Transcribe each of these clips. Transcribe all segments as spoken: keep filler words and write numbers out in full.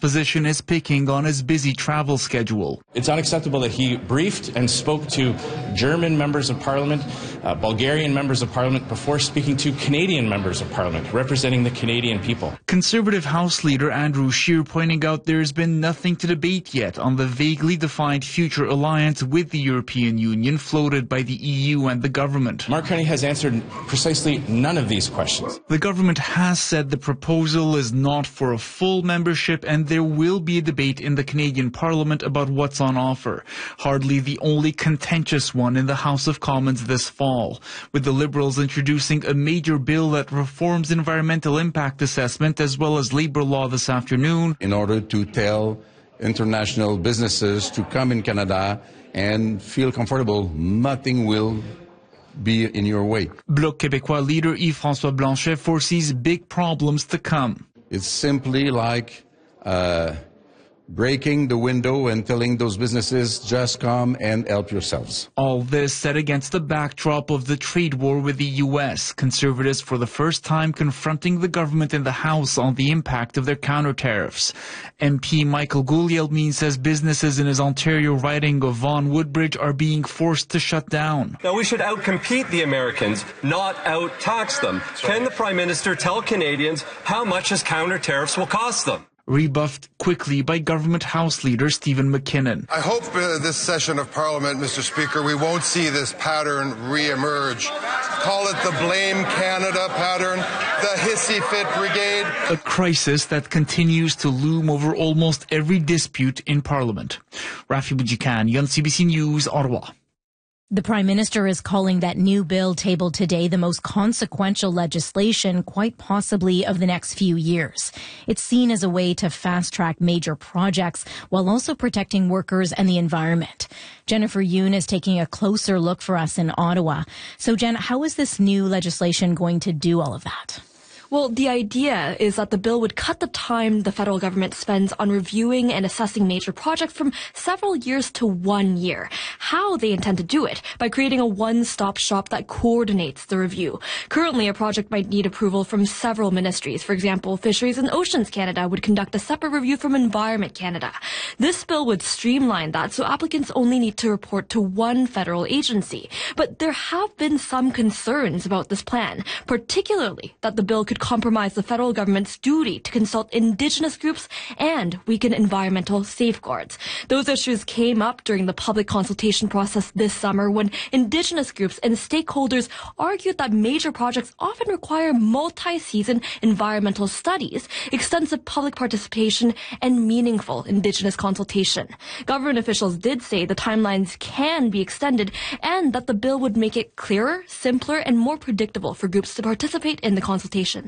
opposition is picking on his busy travel schedule. It's unacceptable that he briefed and spoke to German members of parliament, uh, Bulgarian members of parliament, before speaking to Canadian members of parliament, representing the Canadian people. Conservative House Leader Andrew Scheer pointing out there's been nothing to debate yet on the vaguely defined future alliance with the European Union floated by the E U and the government. Mark Carney has answered precisely none of these questions. The government has said the proposal is not for a full membership and there will be a debate in the Canadian Parliament about what's on offer. Hardly the only contentious one in the House of Commons this fall, with the Liberals introducing a major bill that reforms environmental impact assessment as well as labour law this afternoon. In order to tell international businesses to come in Canada and feel comfortable, nothing will be in your way. Bloc Québécois leader Yves-François Blanchet foresees big problems to come. It's simply like uh, breaking the window and telling those businesses, just come and help yourselves. All this set against the backdrop of the trade war with the U S. Conservatives for the first time confronting the government in the House on the impact of their counter-tariffs. M P Michael Gulielmin says businesses in his Ontario riding of Vaughan Woodbridge are being forced to shut down. Now, we should outcompete the Americans, not out-tax them. Can the Prime Minister tell Canadians how much his counter-tariffs will cost them? Rebuffed quickly by Government House Leader Stephen McKinnon. I hope uh, this session of Parliament, Mister Speaker, we won't see this pattern re-emerge. Call it the Blame Canada pattern, the hissy fit brigade. A crisis that continues to loom over almost every dispute in Parliament. Rafi Boudjikane, Yon C B C News, Ottawa. The Prime Minister is calling that new bill tabled today the most consequential legislation, quite possibly, of the next few years. It's seen as a way to fast-track major projects while also protecting workers and the environment. Jennifer Yoon is taking a closer look for us in Ottawa. So, Jen, how is this new legislation going to do all of that? Well, the idea is that the bill would cut the time the federal government spends on reviewing and assessing major projects from several years to one year. How they intend to do it? By creating a one-stop shop that coordinates the review. Currently, a project might need approval from several ministries. For example, Fisheries and Oceans Canada would conduct a separate review from Environment Canada. This bill would streamline that, so applicants only need to report to one federal agency. But there have been some concerns about this plan, particularly that the bill could compromise the federal government's duty to consult Indigenous groups and weaken environmental safeguards. Those issues came up during the public consultation process this summer when Indigenous groups and stakeholders argued that major projects often require multi-season environmental studies, extensive public participation, and meaningful Indigenous consultation. Government officials did say the timelines can be extended and that the bill would make it clearer, simpler, and more predictable for groups to participate in the consultations.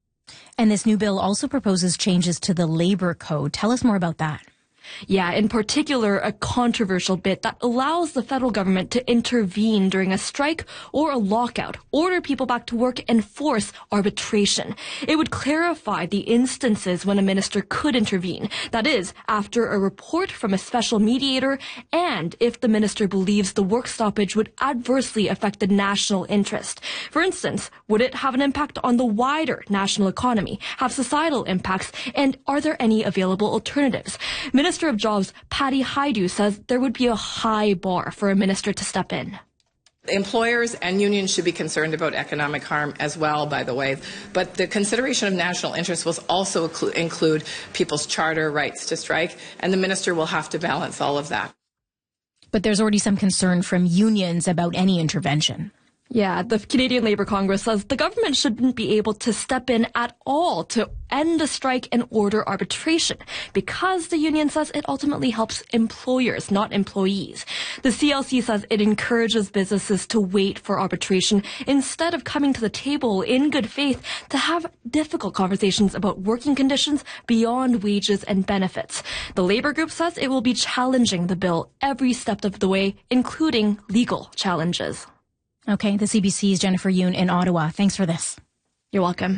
And this new bill also proposes changes to the Labour Code. Tell us more about that. Yeah, in particular, a controversial bit that allows the federal government to intervene during a strike or a lockout, order people back to work, and force arbitration. It would clarify the instances when a minister could intervene. That is, after a report from a special mediator and if the minister believes the work stoppage would adversely affect the national interest. For instance, would it have an impact on the wider national economy, have societal impacts, and are there any available alternatives? Minister Minister of Jobs Patty Hajdu says there would be a high bar for a minister to step in. Employers and unions should be concerned about economic harm as well, by the way. But the consideration of national interest will also include people's charter rights to strike, and the minister will have to balance all of that. But there's already some concern from unions about any intervention. Yeah, the Canadian Labour Congress says the government shouldn't be able to step in at all to end a strike and order arbitration because the union says it ultimately helps employers, not employees. The C L C says it encourages businesses to wait for arbitration instead of coming to the table in good faith to have difficult conversations about working conditions beyond wages and benefits. The Labour group says it will be challenging the bill every step of the way, including legal challenges. Okay, the C B C's Jennifer Yoon in Ottawa. Thanks for this. You're welcome.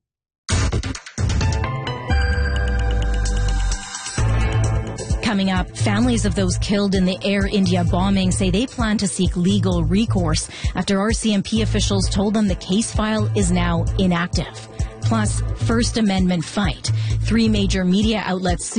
Coming up, families of those killed in the Air India bombing say they plan to seek legal recourse after R C M P officials told them the case file is now inactive. Plus, First Amendment fight. Three major media outlets